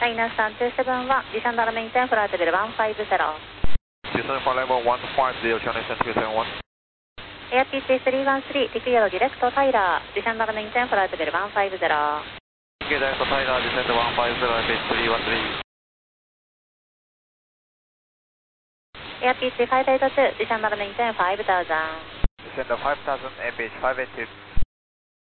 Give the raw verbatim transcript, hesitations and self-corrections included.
China Sun two seven one, descend and maintain flight level one five zero. Descend flight level one five zero, China Sun two seven one. Air P C three one three, declare direct Tyler, descend and maintain flight level one five zero. Okay, direct Tyler, descend one five zero, F H three one three. Air P C five eight two, descend and maintain five thousand. Descend five thousand, F H five eight two.